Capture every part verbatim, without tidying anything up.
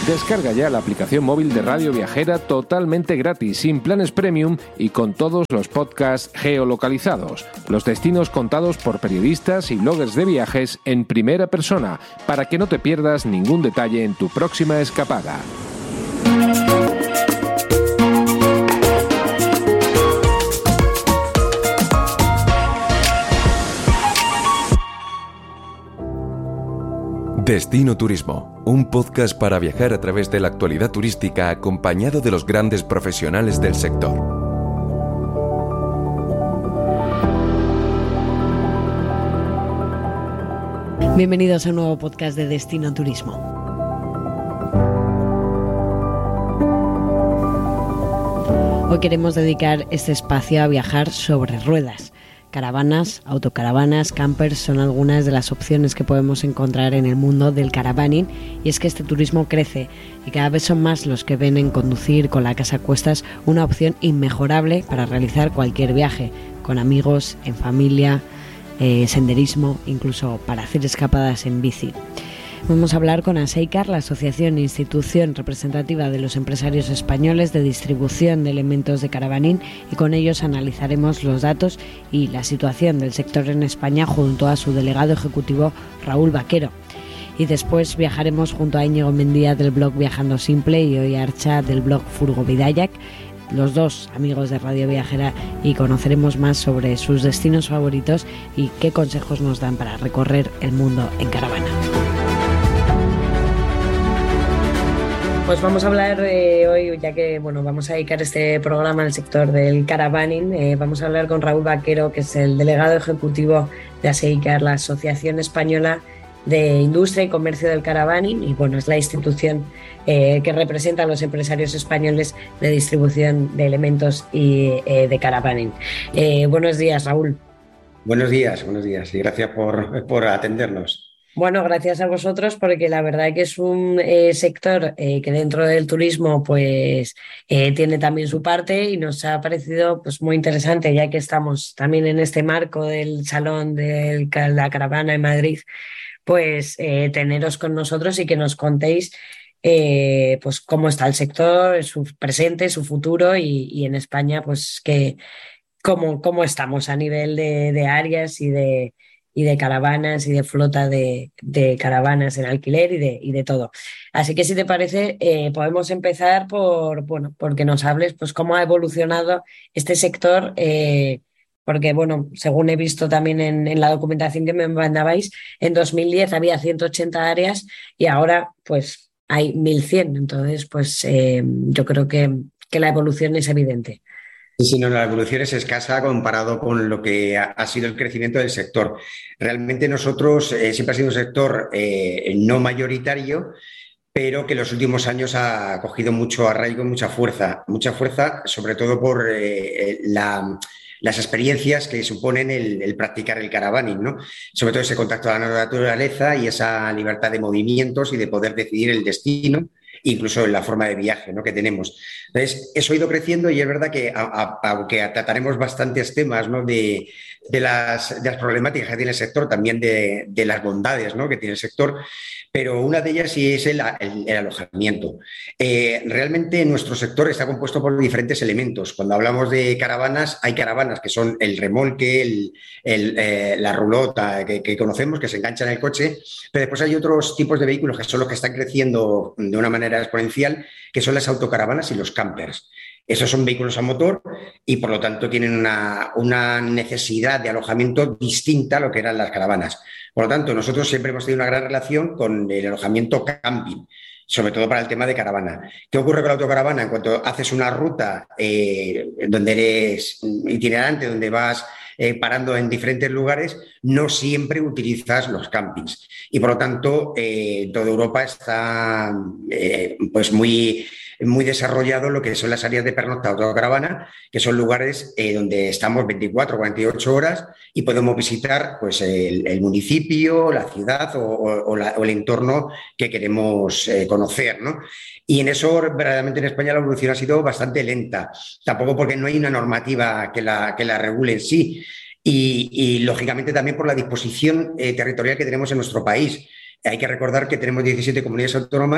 Descarga ya la aplicación móvil de Radio Viajera totalmente gratis, sin planes premium y con todos los podcasts geolocalizados. Los destinos contados por periodistas y bloggers de viajes en primera persona, para que no te pierdas ningún detalle en tu próxima escapada. Destino Turismo, un podcast para viajar a través de la actualidad turística acompañado de los grandes profesionales del sector. Bienvenidos a un nuevo podcast de Destino Turismo. Hoy queremos dedicar este espacio a viajar sobre ruedas. Caravanas, autocaravanas, campers son algunas de las opciones que podemos encontrar en el mundo del caravaning, y es que este turismo crece y cada vez son más los que ven en conducir con la casa a cuestas una opción inmejorable para realizar cualquier viaje, con amigos, en familia, eh, senderismo, incluso para hacer escapadas en bici. Vamos a hablar con Aseicar, la asociación e institución representativa de los empresarios españoles de distribución de elementos de caravaning, y con ellos analizaremos los datos y la situación del sector en España junto a su delegado ejecutivo Raúl Vaquero. Y después viajaremos junto a Íñigo Mendía del blog Viajando Simple y Oy Archa del blog Furgo Bidayak, los dos amigos de Radio Viajera, y conoceremos más sobre sus destinos favoritos y qué consejos nos dan para recorrer el mundo en caravana. Pues vamos a hablar eh, hoy, ya que bueno, vamos a dedicar este programa al sector del caravaning, eh, vamos a hablar con Raúl Vaquero, que es el delegado ejecutivo de Aseicar, la Asociación Española de Industria y Comercio del Caravaning, y bueno, es la institución eh, que representa a los empresarios españoles de distribución de elementos y eh, de caravaning. Eh, buenos días, Raúl. Buenos días, buenos días, y gracias por, por atendernos. Bueno, gracias a vosotros, porque la verdad que es un eh, sector eh, que dentro del turismo pues eh, tiene también su parte, y nos ha parecido pues muy interesante, ya que estamos también en este marco del Salón de la Caravana en Madrid, pues eh, teneros con nosotros y que nos contéis eh, pues cómo está el sector, su presente, su futuro, y, y en España pues que cómo, cómo estamos a nivel de, de áreas y de y de caravanas y de flota de, de caravanas en alquiler y de, y de todo. Así que si te parece, eh, podemos empezar por, bueno, porque nos hables pues cómo ha evolucionado este sector, eh, porque bueno, según he visto también en, en la documentación que me mandabais, en dos mil diez había ciento ochenta áreas y ahora pues hay mil cien, entonces pues eh, yo creo que, que la evolución es evidente. Sí, sí, no, la evolución es escasa comparado con lo que ha, ha sido el crecimiento del sector. Realmente nosotros eh, siempre ha sido un sector eh, no mayoritario, pero que en los últimos años ha cogido mucho arraigo, mucha fuerza, mucha fuerza, sobre todo por eh, la, las experiencias que suponen el, el practicar el caravaning, ¿no? Sobre todo ese contacto a la naturaleza y esa libertad de movimientos y de poder decidir el destino, incluso en la forma de viaje, ¿no?, que tenemos. Entonces, eso ha ido creciendo, y es verdad que, a, a, aunque trataremos bastantes temas, ¿no?, de, de, las, de las problemáticas que tiene el sector, también de, de las bondades, ¿no?, que tiene el sector, pero una de ellas sí es el, el, el alojamiento. Eh, realmente nuestro sector está compuesto por diferentes elementos. Cuando hablamos de caravanas, hay caravanas que son el remolque, el, el, eh, la rulota que, que conocemos, que se engancha en el coche, pero después hay otros tipos de vehículos que son los que están creciendo de una manera exponencial, que son las autocaravanas y los campers. Esos son vehículos a motor y, por lo tanto, tienen una, una necesidad de alojamiento distinta a lo que eran las caravanas. Por lo tanto, nosotros siempre hemos tenido una gran relación con el alojamiento camping, sobre todo para el tema de caravana. ¿Qué ocurre con la autocaravana? En cuanto haces una ruta eh, donde eres itinerante, donde vas eh, parando en diferentes lugares, no siempre utilizas los campings. Y, por lo tanto, eh, toda Europa está eh, pues muy... muy desarrollado lo que son las áreas de pernocta autocaravana, que son lugares eh, donde estamos veinticuatro, cuarenta y ocho horas y podemos visitar pues, el, el municipio, la ciudad o, o, o, la, o el entorno que queremos eh, conocer, ¿no? Y en eso, verdaderamente, en España la evolución ha sido bastante lenta, tampoco porque no hay una normativa que la, que la regule en sí, y, y lógicamente también por la disposición eh, territorial que tenemos en nuestro país. Hay que recordar que tenemos diecisiete comunidades autónomas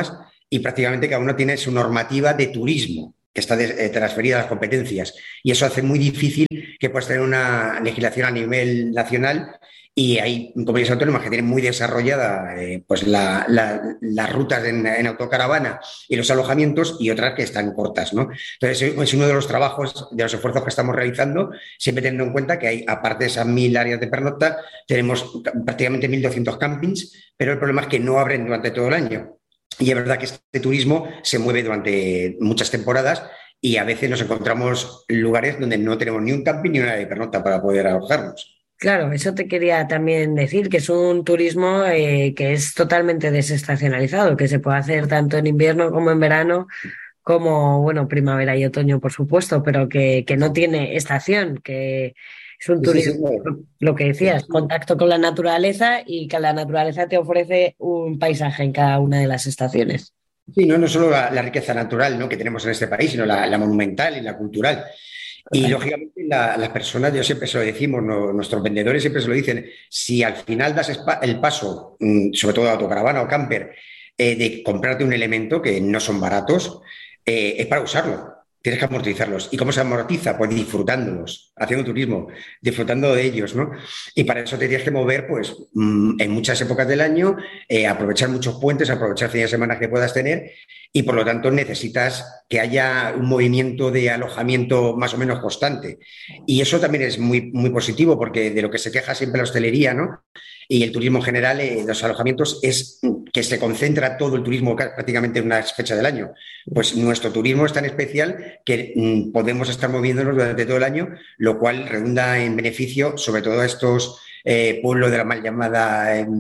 y prácticamente cada uno tiene su normativa de turismo que está de, eh, transferida a las competencias. Y eso hace muy difícil que puedas tener una legislación a nivel nacional. Y hay comunidades autónomas que tienen muy desarrollada eh, pues la, la, las rutas en, en autocaravana y los alojamientos, y otras que están cortas, ¿no? Entonces, es uno de los trabajos, de los esfuerzos que estamos realizando, siempre teniendo en cuenta que hay, aparte de esas mil áreas de pernocta, tenemos prácticamente mil doscientos campings, pero el problema es que no abren durante todo el año. Y es verdad que este turismo se mueve durante muchas temporadas y a veces nos encontramos en lugares donde no tenemos ni un camping ni una área de pernocta para poder alojarnos. Claro, eso te quería también decir, que es un turismo eh, que es totalmente desestacionalizado, que se puede hacer tanto en invierno como en verano, como, bueno, primavera y otoño, por supuesto, pero que, que no tiene estación, que es un turismo, sí, sí, sí. Lo que decías, contacto con la naturaleza, y que la naturaleza te ofrece un paisaje en cada una de las estaciones. Sí, no, no solo la, la riqueza natural, ¿no?, que tenemos en este país, sino la, la monumental y la cultural. Y lógicamente la, las personas, yo siempre se lo decimos, no, nuestros vendedores siempre se lo dicen, si al final das el paso, sobre todo de autocaravana o camper, eh, de comprarte un elemento, que no son baratos, eh, es para usarlo, tienes que amortizarlos. ¿Y cómo se amortiza? Pues disfrutándolos, haciendo turismo, disfrutando de ellos, ¿no? Y para eso te tienes que mover pues en muchas épocas del año, eh, aprovechar muchos puentes, aprovechar fines de semana que puedas tener, y por lo tanto necesitas que haya un movimiento de alojamiento más o menos constante. Y eso también es muy, muy positivo, porque de lo que se queja siempre la hostelería, ¿no?, y el turismo en general, eh, los alojamientos, es que se concentra todo el turismo prácticamente en una fecha del año. Pues nuestro turismo es tan especial que mm, podemos estar moviéndonos durante todo el año, lo cual redunda en beneficio, sobre todo a estos eh, pueblos de la mal llamada eh,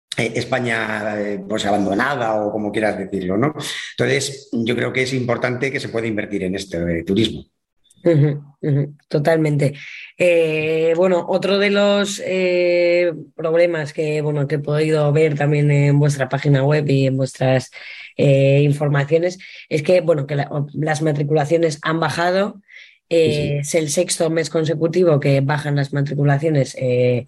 España eh, pues abandonada, o como quieras decirlo, ¿no? Entonces, yo creo que es importante que se pueda invertir en este eh, turismo. Uh-huh, uh-huh, totalmente. Eh, bueno, otro de los eh, problemas que, bueno, que he podido ver también en vuestra página web y en vuestras eh, informaciones es que, bueno, que la, las matriculaciones han bajado. Eh, sí, sí. Es el sexto mes consecutivo que bajan las matriculaciones eh,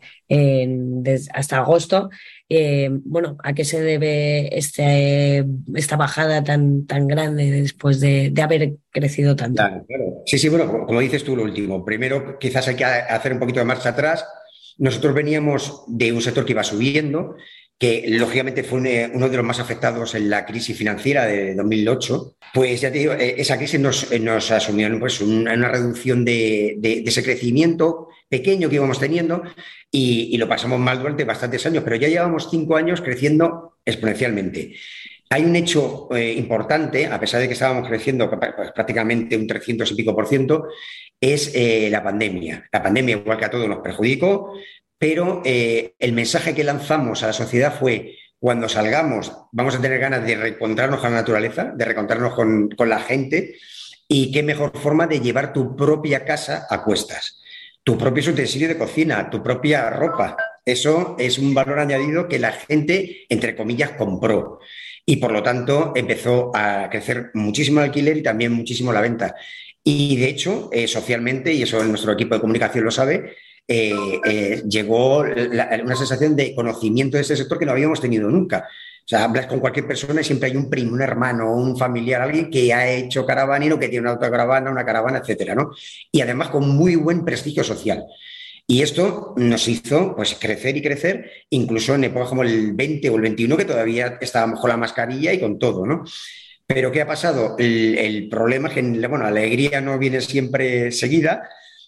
en, des, hasta agosto. Eh, bueno, ¿a qué se debe este, esta bajada tan, tan grande después de, de haber crecido tanto? Claro, claro. Sí, sí, bueno, como, como dices tú, lo último. Primero, quizás hay que hacer un poquito de marcha atrás. Nosotros veníamos de un sector que iba subiendo, que lógicamente fue un, uno de los más afectados en la crisis financiera de dos mil ocho. Pues ya te digo, esa crisis nos, nos asumió pues, una, una reducción de, de, de ese crecimiento pequeño que íbamos teniendo, y, y lo pasamos mal durante bastantes años, pero ya llevamos cinco años creciendo exponencialmente. Hay un hecho eh, importante, a pesar de que estábamos creciendo pues, prácticamente un trescientos y pico por ciento, es eh, la pandemia. La pandemia, igual que a todos, nos perjudicó, pero eh, el mensaje que lanzamos a la sociedad fue: cuando salgamos vamos a tener ganas de reencontrarnos con la naturaleza, de reencontrarnos con, con la gente, y qué mejor forma de llevar tu propia casa a cuestas, tu propio utensilio de cocina, tu propia ropa. Eso es un valor añadido que la gente, entre comillas, compró. Y por lo tanto empezó a crecer muchísimo el alquiler y también muchísimo la venta. Y de hecho, eh, socialmente, y eso nuestro equipo de comunicación lo sabe, eh, eh, llegó la, una sensación de conocimiento de este sector que no habíamos tenido nunca. O sea, hablas con cualquier persona y siempre hay un primo, un hermano, un familiar, alguien que ha hecho caravaning o que tiene una autocaravana, una caravana, etcétera, ¿no? Y además con muy buen prestigio social. Y esto nos hizo pues, crecer y crecer, incluso en épocas como el veinte o el veintiuno, que todavía estábamos con la mascarilla y con todo, ¿no? Pero ¿qué ha pasado? El, el problema es que, bueno, la alegría no viene siempre seguida,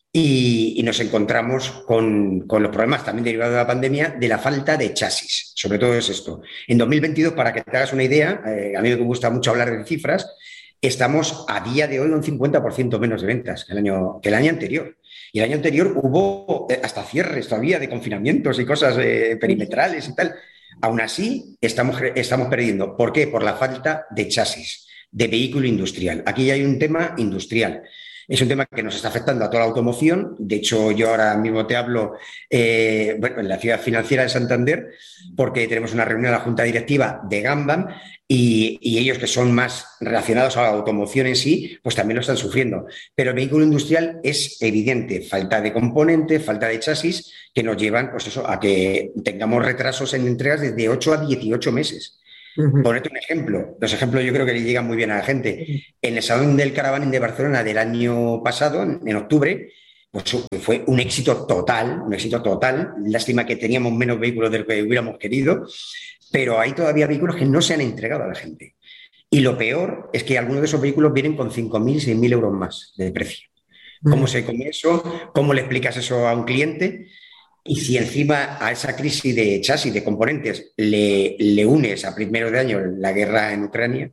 y, y nos encontramos con, con los problemas también derivados de la pandemia, de la falta de chasis. Sobre todo es esto. En dos mil veintidós, para que te hagas una idea, eh, a mí me gusta mucho hablar de cifras, estamos a día de hoy un cincuenta por ciento menos de ventas que el año, que el año anterior. Y el año anterior hubo hasta cierres todavía de confinamientos y cosas eh, perimetrales y tal. Aún así, estamos, estamos perdiendo. ¿Por qué? Por la falta de chasis, de vehículo industrial. Aquí hay un tema industrial. Es un tema que nos está afectando a toda la automoción. De hecho, yo ahora mismo te hablo eh, bueno, en la ciudad financiera de Santander, porque tenemos una reunión de la Junta Directiva de Gambam, y, y ellos, que son más relacionados a la automoción en sí, pues también lo están sufriendo. Pero el vehículo industrial es evidente, falta de componentes, falta de chasis, que nos llevan pues eso, a que tengamos retrasos en entregas desde ocho a dieciocho meses. Uh-huh. Ponerte un ejemplo. Los ejemplos yo creo que le llegan muy bien a la gente. Uh-huh. En el Salón del Caravaning de Barcelona del año pasado, en, en octubre, pues fue un éxito total, un éxito total. Lástima que teníamos menos vehículos de lo que hubiéramos querido, pero hay todavía vehículos que no se han entregado a la gente. Y lo peor es que algunos de esos vehículos vienen con cinco mil, seis mil euros más de precio. ¿Cómo se come eso? ¿Cómo le explicas eso a un cliente? Y si encima a esa crisis de chasis, de componentes, le, le unes a primero de año la guerra en Ucrania,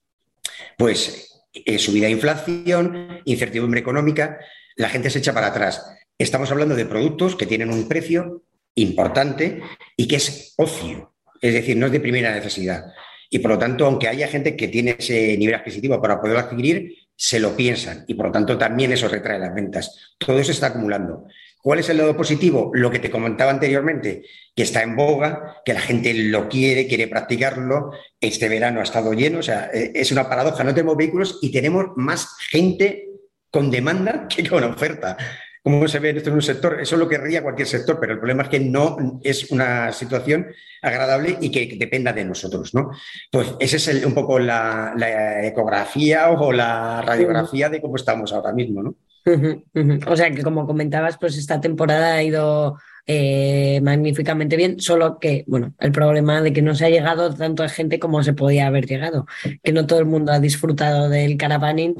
pues eh, subida de inflación, incertidumbre económica, la gente se echa para atrás. Estamos hablando de productos que tienen un precio importante y que es ocio, es decir, no es de primera necesidad. Y por lo tanto, aunque haya gente que tiene ese nivel adquisitivo para poderlo adquirir, se lo piensan y por lo tanto también eso retrae las ventas. Todo eso está acumulando. ¿Cuál es el lado positivo? Lo que te comentaba anteriormente, que está en boga, que la gente lo quiere, quiere practicarlo. Este verano ha estado lleno, o sea, es una paradoja. No tenemos vehículos y tenemos más gente con demanda que con oferta. ¿Cómo se ve esto en un sector? Eso es lo que ría cualquier sector, pero el problema es que no es una situación agradable y que dependa de nosotros, ¿no? Pues esa es el, un poco la, la ecografía o la radiografía de cómo estamos ahora mismo, ¿no? Uh-huh, uh-huh. O sea que, como comentabas, pues esta temporada ha ido eh, magníficamente bien, solo que, bueno, el problema de que no se ha llegado tanto a gente como se podía haber llegado, que no todo el mundo ha disfrutado del caravaning.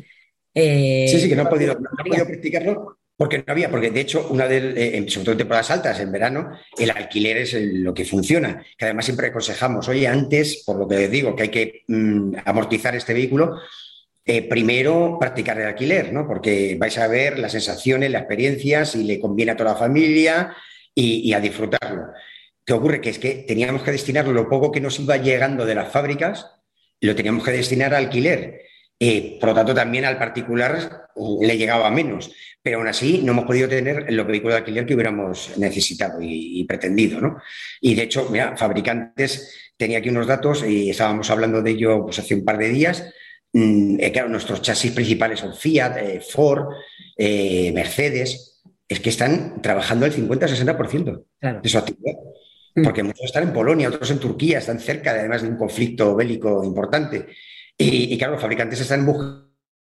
Eh, sí, sí, que no ha podido, no ha podido practicarlo. Porque no había, porque de hecho, una de, eh, sobre todo en temporadas altas, en verano, el alquiler es el, lo que funciona. Que además siempre aconsejamos, oye, antes, por lo que les digo, que hay que mm, amortizar este vehículo, eh, primero practicar el alquiler, ¿no? Porque vais a ver las sensaciones, la experiencia, si le conviene a toda la familia y, y a disfrutarlo. ¿Qué ocurre? Que es que teníamos que destinar lo poco que nos iba llegando de las fábricas, lo teníamos que destinar al alquiler. Eh, por lo tanto, también al particular le llegaba menos. Pero aún así no hemos podido tener los vehículos de alquiler que hubiéramos necesitado y, y pretendido, ¿no? Y de hecho, mira, fabricantes, tenía aquí unos datos y estábamos hablando de ello pues, hace un par de días. Mm, eh, claro, nuestros chasis principales son Fiat, eh, Ford, eh, Mercedes. Es que están trabajando el cincuenta a sesenta por ciento claro. de su actividad. Porque muchos están en Polonia, otros en Turquía, están cerca, además de un conflicto bélico importante. Y, y claro, los fabricantes están buscando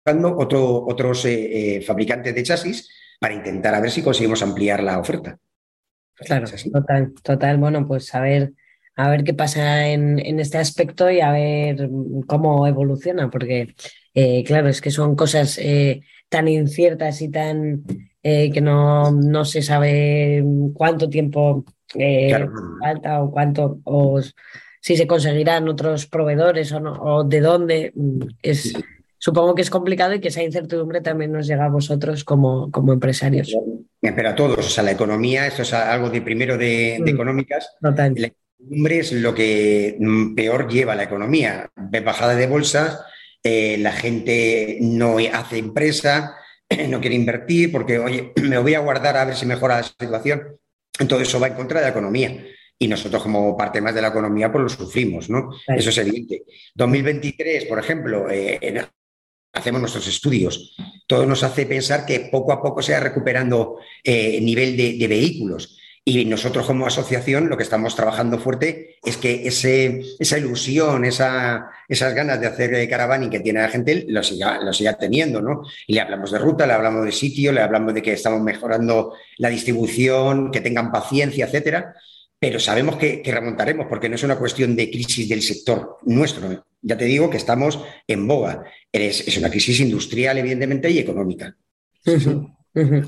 Otro, otros eh, eh, fabricantes de chasis para intentar a ver si conseguimos ampliar la oferta. Claro, total, total. Bueno, pues a ver, a ver qué pasa en, en este aspecto y a ver cómo evoluciona, porque eh, claro, es que son cosas eh, tan inciertas y tan eh, que no, no se sabe cuánto tiempo eh, claro. falta o cuánto o si se conseguirán otros proveedores o no, o de dónde es. Sí. Supongo que es complicado y que esa incertidumbre también nos llega a vosotros como, como empresarios. Pero a todos, o sea, la economía, esto es algo de primero de, de económicas. Total. La incertidumbre es lo que peor lleva la economía. Ves bajada de bolsas, eh, la gente no hace empresa, no quiere invertir porque, oye, me voy a guardar a ver si mejora la situación. Todo eso va en contra de la economía. Y nosotros, como parte más de la economía, pues lo sufrimos, ¿no? Claro. Eso es evidente. dos mil veintitrés, por ejemplo, eh, en hacemos nuestros estudios. Todo nos hace pensar que poco a poco se va recuperando eh, nivel de, de vehículos. Y nosotros como asociación lo que estamos trabajando fuerte es que ese, esa ilusión, esa, esas ganas de hacer caravaning que tiene la gente lo siga, lo siga teniendo, ¿no? Y le hablamos de ruta, le hablamos de sitio, le hablamos de que estamos mejorando la distribución, que tengan paciencia, etcétera. Pero sabemos que, que remontaremos porque no es una cuestión de crisis del sector nuestro. Ya te digo que estamos en boga. Es, es una crisis industrial, evidentemente, y económica. Uh-huh, uh-huh.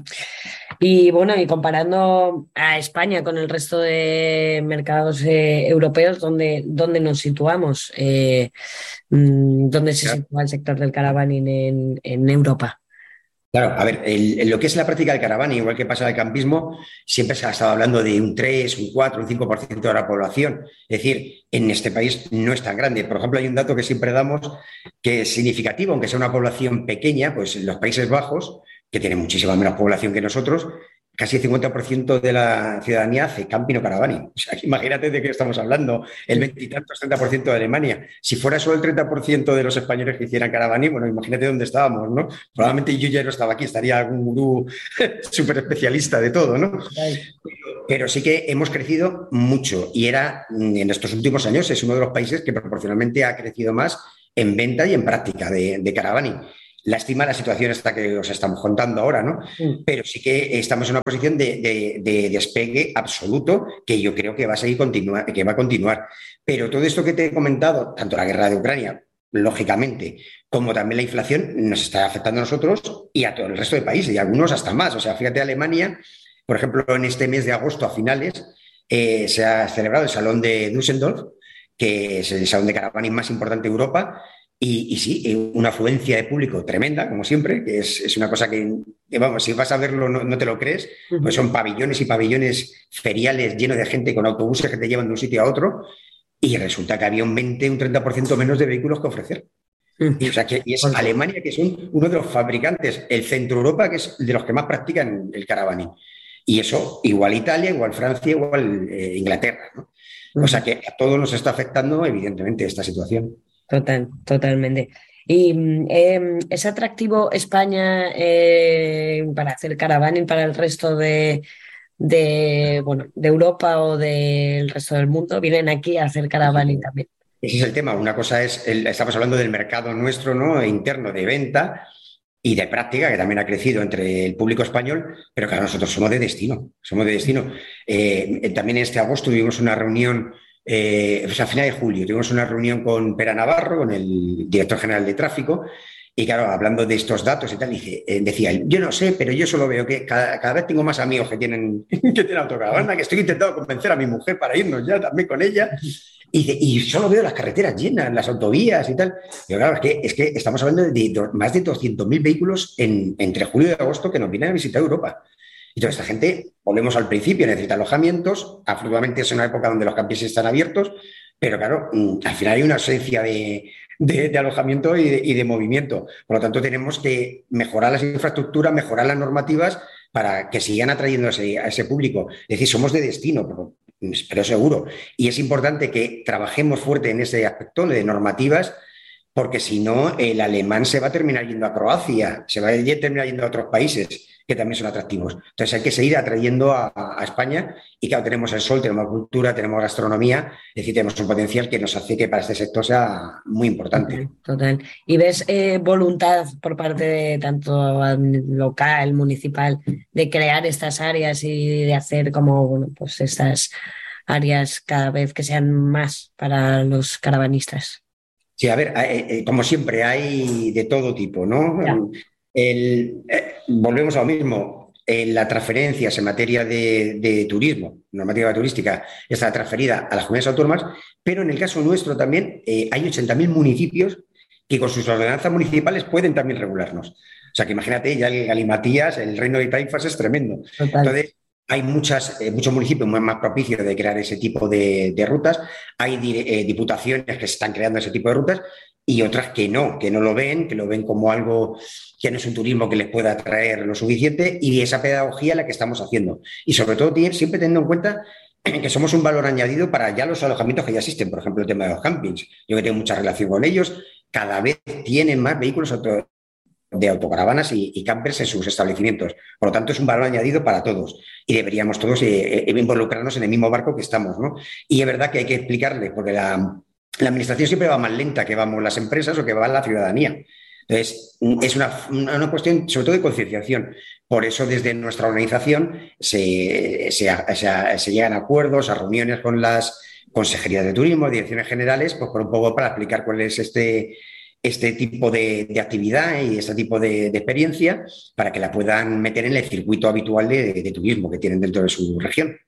Y bueno, y comparando a España con el resto de mercados eh, europeos, ¿dónde, ¿dónde nos situamos? Eh, ¿Dónde se claro. sitúa el sector del caravaning en, en Europa? Claro, a ver, el, en lo que es la práctica del caravaning, igual que pasa en el campismo, siempre se ha estado hablando de un tres, un cuatro, un cinco por ciento de la población. Es decir, en este país no es tan grande. Por ejemplo, hay un dato que siempre damos que es significativo, aunque sea una población pequeña, pues en los Países Bajos, que tienen muchísima menos población que nosotros, casi el cincuenta por ciento de la ciudadanía hace camping o caravaning. O sea, imagínate de qué estamos hablando, el veintitantos, treinta por ciento de Alemania. Si fuera solo el treinta por ciento de los españoles que hicieran caravaning, bueno, imagínate dónde estábamos, ¿no? Probablemente yo ya no estaba aquí, estaría algún gurú súper especialista de todo, ¿no? Pero sí que hemos crecido mucho y era, en estos últimos años, es uno de los países que proporcionalmente ha crecido más en venta y en práctica de, de caravaning. Lástima la situación esta que os estamos contando ahora, ¿no? Mm. Pero sí que estamos en una posición de, de, de despegue absoluto que yo creo que va a seguir continuar, que va a continuar. Pero todo esto que te he comentado, tanto la guerra de Ucrania, lógicamente, como también la inflación, nos está afectando a nosotros y a todo el resto de países, y a algunos hasta más. O sea, fíjate, Alemania, por ejemplo, en este mes de agosto, a finales, eh, se ha celebrado el Salón de Düsseldorf, que es el salón de caravaning más importante de Europa. Y, y sí, una afluencia de público tremenda, como siempre, que es, es una cosa que, que, vamos, si vas a verlo no, no te lo crees, pues son pabellones y pabellones feriales llenos de gente con autobuses que te llevan de un sitio a otro y resulta que había un veinte, un treinta por ciento menos de vehículos que ofrecer. Y, o sea, que, y es Alemania, que es un, uno de los fabricantes, el Centro Europa, que es de los que más practican el caravaning. Y eso, igual Italia, igual Francia, igual eh, Inglaterra, ¿no? O sea, que a todos nos está afectando, evidentemente, esta situación. Total, totalmente. ¿Y eh, es atractivo España eh, para hacer caravaning para el resto de, de, bueno, de Europa o del resto del mundo? ¿Vienen aquí a hacer caravaning también? Ese es el tema. Una cosa es, el, estamos hablando del mercado nuestro, ¿no? Interno de venta y de práctica, que también ha crecido entre el público español, pero claro, nosotros somos de destino, somos de destino. Eh, también este agosto tuvimos una reunión. Eh, pues a finales de julio tuvimos una reunión con Pera Navarro, con el director general de tráfico, y claro, hablando de estos datos y tal, dice, eh, decía él, yo no sé, pero yo solo veo que cada, cada vez tengo más amigos que tienen, que tienen autocaravana, que estoy intentando convencer a mi mujer para irnos ya también con ella, y, dice, y solo veo las carreteras llenas, las autovías y tal. Pero claro, es que, es que estamos hablando de, de más de doscientos mil vehículos en, entre julio y agosto que nos vienen a visitar Europa. Y toda esta gente, volvemos al principio, necesita alojamientos. Afortunadamente es una época donde los campings están abiertos, pero claro, al final hay una ausencia de, de, de alojamiento y de, y de movimiento. Por lo tanto, tenemos que mejorar las infraestructuras, mejorar las normativas para que sigan atrayendo a ese, a ese público. Es decir, somos de destino, pero, pero seguro. Y es importante que trabajemos fuerte en ese aspecto de normativas, porque si no, el alemán se va a terminar yendo a Croacia, se va a terminar yendo a otros países que también son atractivos. Entonces hay que seguir atrayendo a, a España y claro, tenemos el sol, tenemos cultura, tenemos gastronomía, es decir, tenemos un potencial que nos hace que para este sector sea muy importante. Total. ¿Y ves eh, voluntad por parte de tanto local, municipal, de crear estas áreas y de hacer como, bueno, pues estas áreas cada vez que sean más para los caravanistas? Sí, a ver, eh, como siempre, hay de todo tipo, ¿no? Ya. El, eh, volvemos a lo mismo. Eh, la transferencia en materia de, de turismo, normativa turística, está transferida a las comunidades autónomas, pero en el caso nuestro también eh, hay ochenta mil municipios que con sus ordenanzas municipales pueden también regularnos. O sea, que imagínate, ya el Galimatías, el Reino de Taifas es tremendo. Total. Entonces, hay muchas, eh, muchos municipios más, más propicios de crear ese tipo de, de rutas. Hay eh, diputaciones que se están creando ese tipo de rutas y otras que no, que no lo ven, que lo ven como algo que no es un turismo que les pueda atraer lo suficiente, y esa pedagogía es la que estamos haciendo. Y sobre todo siempre teniendo en cuenta que somos un valor añadido para ya los alojamientos que ya existen. Por ejemplo, el tema de los campings. Yo que tengo mucha relación con ellos, cada vez tienen más vehículos auto de autocaravanas y, y campers en sus establecimientos. Por lo tanto, es un valor añadido para todos y deberíamos todos eh, eh, involucrarnos en el mismo barco que estamos, ¿no? Y es verdad que hay que explicarle, porque la, la administración siempre va más lenta que vamos las empresas o que va la ciudadanía. Entonces, es una, una cuestión sobre todo de concienciación. Por eso, desde nuestra organización se, se, se, se llegan a acuerdos, a reuniones con las consejerías de turismo, direcciones generales, pues por un poco para explicar cuál es este... este tipo de, de actividad y este tipo de, de experiencia para que la puedan meter en el circuito habitual de, de turismo que tienen dentro de su región.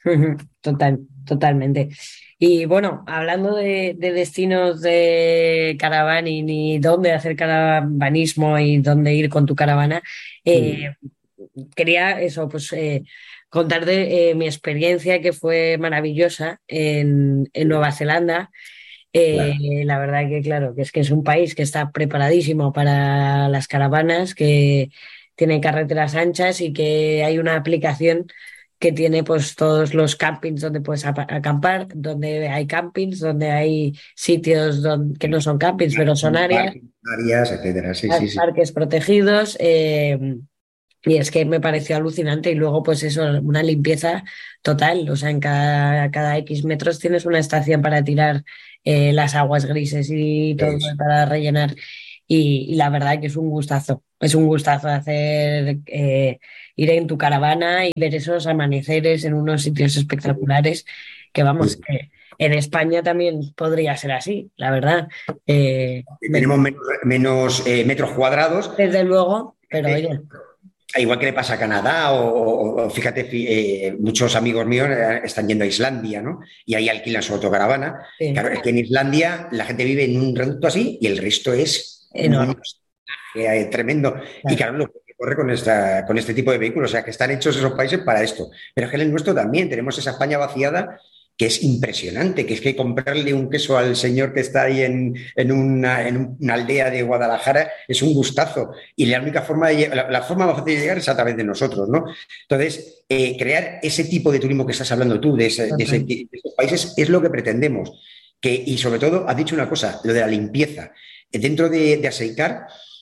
Total, totalmente. Y bueno, hablando de, de destinos de caravaning y dónde hacer caravanismo y dónde ir con tu caravana, eh, mm. quería eso, pues eh, contarte eh, mi experiencia, que fue maravillosa en, en Nueva Zelanda. Eh, claro. La verdad que claro, que es que es un país que está preparadísimo para las caravanas, que, tiene carreteras anchas y que hay una aplicación que tiene pues todos los campings donde puedes acampar, donde hay campings, donde hay sitios donde, que no son campings, pero son áreas, áreas, etcétera. Sí, sí, sí. Parques protegidos. Eh, y es que me pareció alucinante. Y luego, pues eso, una limpieza total. O sea, en cada, cada X metros tienes una estación para tirar eh, las aguas grises y todo Es. para rellenar. Y, y la verdad que es un gustazo. Es un gustazo hacer eh, ir en tu caravana y ver esos amaneceres en unos sitios espectaculares que vamos, Sí. que en España también podría ser así, la verdad. Eh, Tenemos menos, menos eh, metros cuadrados. desde luego, pero Eh, oye, Igual que le pasa a Canadá, o, o- o fíjate, eh, muchos amigos míos eh, están yendo a Islandia, ¿no? Y ahí alquilan su autocaravana. sí, Claro, es que en Islandia la gente vive en un reducto así y el resto es enorme. un paisaje, eh, tremendo. Y Claro. claro, lo que corre con, esta, con este tipo de vehículos, o sea, que están hechos esos países para esto. Pero es que en el nuestro también tenemos esa España vaciada que es impresionante, que es que comprarle un queso al señor que está ahí en, en una, en una aldea de Guadalajara es un gustazo. Y la única forma de, la, la forma más fácil de llegar es a través de nosotros, ¿no? Entonces, eh, crear ese tipo de turismo que estás hablando tú, de, ese, de, ese, de esos países, es lo que pretendemos. Que, y sobre todo, has dicho una cosa, lo de la limpieza. Dentro de, de Aseicar,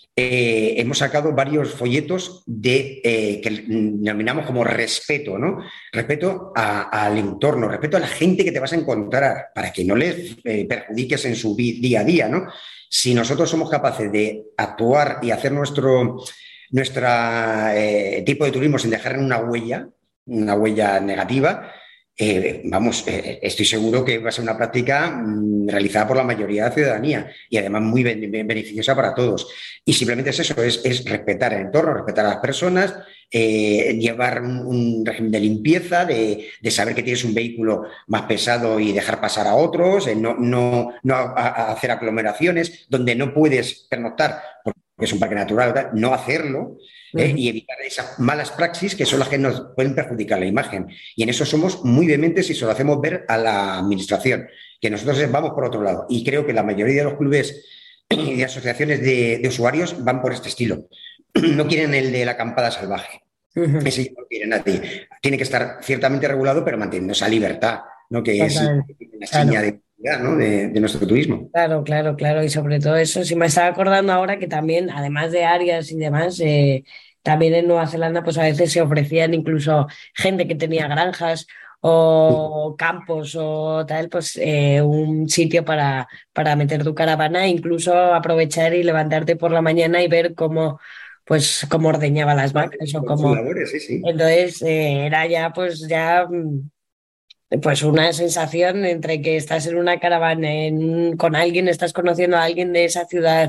eh, hemos sacado varios folletos de, eh, que denominamos como respeto, ¿no? Respeto a, al entorno, respeto a la gente que te vas a encontrar, para que no les eh, perjudiques en su día a día, ¿no? Si nosotros somos capaces de actuar y hacer nuestro nuestra, eh, tipo de turismo sin dejar una huella, una huella negativa, eh, vamos, eh, estoy seguro que va a ser una práctica mmm, realizada por la mayoría de la ciudadanía y además muy ben beneficiosa para todos. Y simplemente es eso, es, es respetar el entorno, respetar a las personas, eh, llevar un, un régimen de limpieza, de, de saber que tienes un vehículo más pesado y dejar pasar a otros, eh, no, no, no a, a hacer aglomeraciones, donde no puedes pernoctar porque es un parque natural, no hacerlo. Eh, uh-huh. Y evitar esas malas praxis que son las que nos pueden perjudicar la imagen. Y en eso somos muy vehementes y se lo hacemos ver a la administración, que nosotros vamos por otro lado. Y creo que la mayoría de los clubes y de asociaciones de, de usuarios van por este estilo. No quieren el de la acampada salvaje. Uh-huh. Ese no quiere nadie. Tiene que estar ciertamente regulado, pero manteniendo esa libertad, ¿no? Que es una seña claro. de ¿no? De, de nuestro turismo. Claro, claro, claro. Y sobre todo eso, si me estaba acordando ahora que también, además de áreas y demás, eh, también en Nueva Zelanda pues a veces se ofrecían incluso gente que tenía granjas o campos o tal, pues eh, un sitio para, para meter tu caravana, incluso aprovechar y levantarte por la mañana y ver cómo pues cómo ordeñaba las vacas o cómo... Labores, sí, sí. Entonces eh, era ya pues ya... pues una sensación entre que estás en una caravana en, con alguien, estás conociendo a alguien de esa ciudad,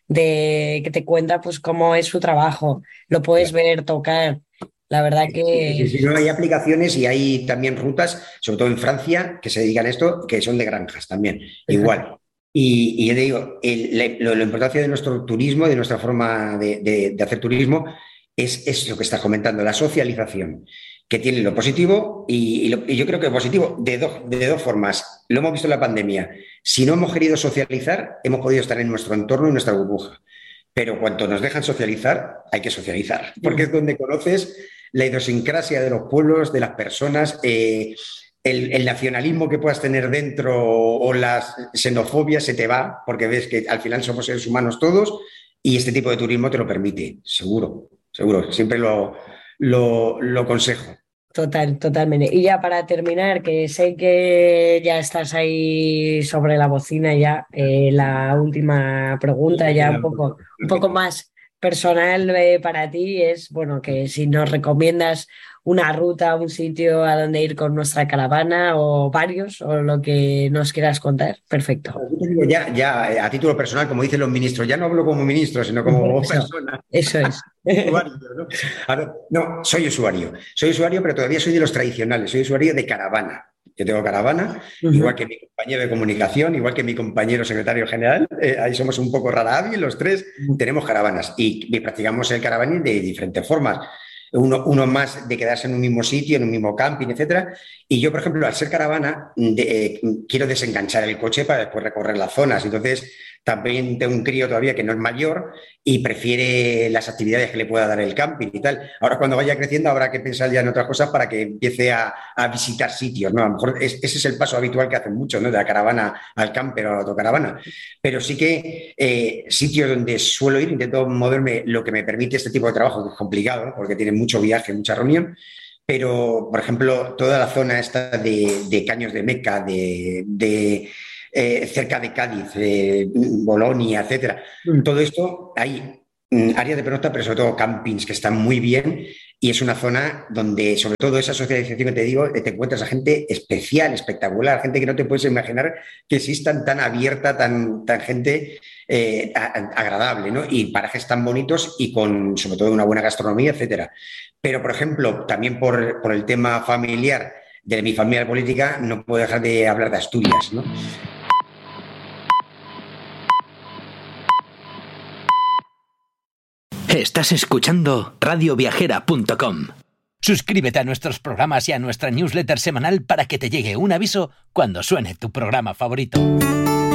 de que te cuenta pues cómo es su trabajo, lo puedes claro. ver, tocar. La verdad que... Sí, sí, sí, no, hay aplicaciones y hay también rutas, sobre todo en Francia, que se dedican a esto, que son de granjas también, exacto. Igual. Y, y yo te digo, el, la, la importancia de nuestro turismo, de nuestra forma de, de, de hacer turismo, es, es lo que estás comentando, la socialización, que tiene lo positivo y, y, lo, y yo creo que positivo de, do, de dos formas. Lo hemos visto en la pandemia. Si no hemos querido socializar, hemos podido estar en nuestro entorno, en nuestra burbuja. Pero cuando nos dejan socializar, hay que socializar, porque es donde conoces la idiosincrasia de los pueblos, de las personas, eh, el, el nacionalismo que puedas tener dentro o la xenofobia se te va, porque ves que al final somos seres humanos todos y este tipo de turismo te lo permite, seguro, seguro, siempre lo, lo, lo aconsejo. Total, totalmente. Y ya para terminar, que sé que ya estás ahí sobre la bocina ya, eh, la última pregunta ya un poco, un poco más personal eh, para ti es, bueno, que si nos recomiendas una ruta, un sitio a donde ir con nuestra caravana o varios, o lo que nos quieras contar, perfecto. Ya, ya a título personal, como dicen los ministros, ya no hablo como ministro, sino como eso, persona. Eso es. Usuario, ¿no? A ver, no, soy usuario. Soy usuario, pero todavía soy de los tradicionales. Soy usuario de caravana. Yo tengo caravana, uh-huh. igual que mi compañero de comunicación, igual que mi compañero secretario general. Eh, ahí somos un poco rara avis, los tres uh-huh. tenemos caravanas y, y practicamos el caravaning de diferentes formas. Uno, uno más de quedarse en un mismo sitio, en un mismo camping, etcétera. Y yo, por ejemplo, al ser caravana, de, eh, quiero desenganchar el coche para después recorrer las zonas. Entonces, También tengo un crío todavía que no es mayor y prefiere las actividades que le pueda dar el camping y tal. Ahora, cuando vaya creciendo, habrá que pensar ya en otras cosas para que empiece a, a visitar sitios, ¿no? A lo mejor es, ese es el paso habitual que hacen muchos, ¿no? De la caravana al camper o a la autocaravana. Pero sí que eh, sitios donde suelo ir, intento moverme lo que me permite este tipo de trabajo, que es complicado, ¿no? Porque tiene mucho viaje, mucha reunión. Pero, por ejemplo, toda la zona esta de, de Caños de Meca, de, de eh, cerca de Cádiz, eh, Bolonia, etcétera. Todo esto hay mm, áreas de pernocta, pero sobre todo campings que están muy bien y es una zona donde, sobre todo esa socialización que te digo, te encuentras a gente especial, espectacular, gente que no te puedes imaginar que existan tan abierta, tan, tan gente eh, a, agradable, ¿no? Y parajes tan bonitos y con, sobre todo, una buena gastronomía, etcétera. Pero, por ejemplo, también por, por el tema familiar de mi familia política, no puedo dejar de hablar de Asturias, ¿no? Estás escuchando radio viajera punto com. Suscríbete a nuestros programas y a nuestra newsletter semanal para que te llegue un aviso cuando suene tu programa favorito.